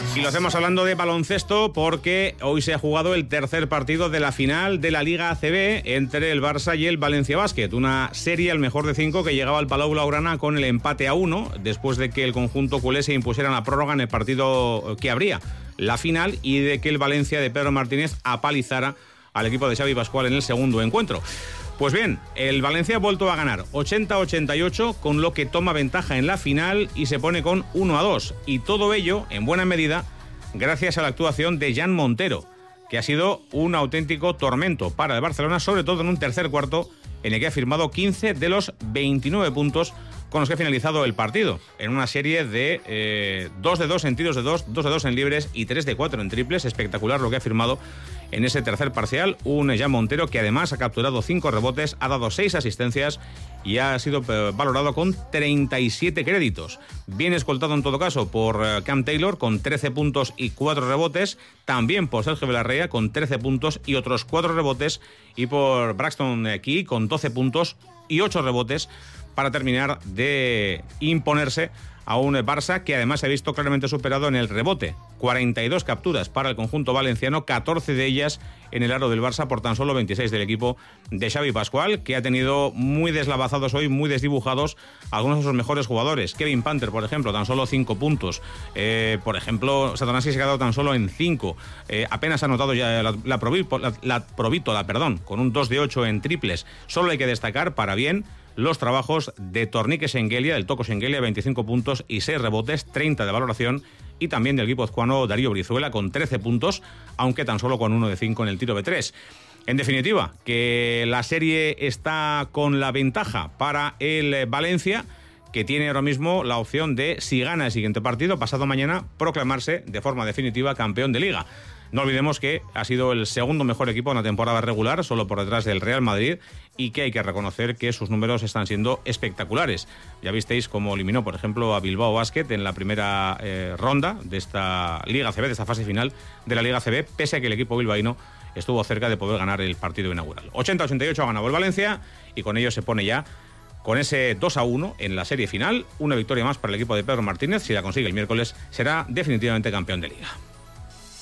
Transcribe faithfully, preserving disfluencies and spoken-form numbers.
Y lo hacemos hablando de baloncesto porque hoy se ha jugado el tercer partido de la final de la Liga A C B entre el Barça y el Valencia Basket. Una serie al mejor de cinco que llegaba al Palau Blaugrana con el empate a uno después de que el conjunto culé se impusiera la prórroga en el partido que abría la final y de que el Valencia de Pedro Martínez apalizara al equipo de Xavi Pascual en el segundo encuentro. Pues bien, el Valencia ha vuelto a ganar ochenta a ochenta y ocho, con lo que toma ventaja en la final y se pone con uno a dos. Y todo ello, en buena medida, gracias a la actuación de Jan Montero, que ha sido un auténtico tormento para el Barcelona, sobre todo en un tercer cuarto en el que ha firmado quince de los veintinueve puntos con los que ha finalizado el partido, en una serie de eh, dos de dos en tiros de dos, dos de dos en libres y tres de cuatro en triples. Espectacular lo que ha firmado en ese tercer parcial un Jan Montero que además ha capturado cinco rebotes, ha dado seis asistencias y ha sido valorado con treinta y siete créditos. Bien escoltado en todo caso por eh, Cam Taylor con trece puntos y cuatro rebotes, también por Sergio Belarrea con trece puntos y otros cuatro rebotes, y por Braxton Key con doce puntos y ocho rebotes, para terminar de imponerse a un Barça que además se ha visto claramente superado en el rebote. cuarenta y dos capturas para el conjunto valenciano, catorce de ellas en el aro del Barça por tan solo veintiséis del equipo de Xavi Pascual, que ha tenido muy deslavazados hoy, muy desdibujados algunos de sus mejores jugadores. Kevin Panther, por ejemplo, tan solo cinco puntos. Eh, por ejemplo, Satoransky se ha quedado tan solo en cinco. Eh, apenas ha anotado ya la, la, la, la Provítola, perdón, con un dos de ocho en triples. Solo hay que destacar, para bien, los trabajos de Tornique Schengelia, del Toco Schengelia, veinticinco puntos y seis rebotes, treinta de valoración, y también del guipuzcoano Darío Brizuela con trece puntos, aunque tan solo con uno de cinco en el tiro de tres. En definitiva, que la serie está con la ventaja para el Valencia, que tiene ahora mismo la opción de, si gana el siguiente partido, pasado mañana, proclamarse de forma definitiva campeón de Liga. No olvidemos que ha sido el segundo mejor equipo en la temporada regular, solo por detrás del Real Madrid, y que hay que reconocer que sus números están siendo espectaculares. Ya visteis cómo eliminó, por ejemplo, a Bilbao Basket en la primera eh, ronda de esta Liga A C B, de esta fase final de la Liga A C B, pese a que el equipo bilbaíno estuvo cerca de poder ganar el partido inaugural. ochenta a ochenta y ocho ha ganado el Valencia, y con ello se pone ya con ese dos a uno en la serie final. Una victoria más para el equipo de Pedro Martínez. Si la consigue el miércoles, será definitivamente campeón de Liga.